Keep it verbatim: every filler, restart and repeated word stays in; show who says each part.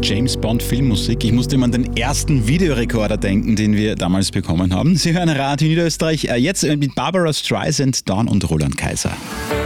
Speaker 1: James Bond Filmmusik. Ich musste immer an den ersten Videorekorder denken, den wir damals bekommen haben. Sie hören Radio Niederösterreich, jetzt mit Barbara Streisand, Dawn und Roland Kaiser.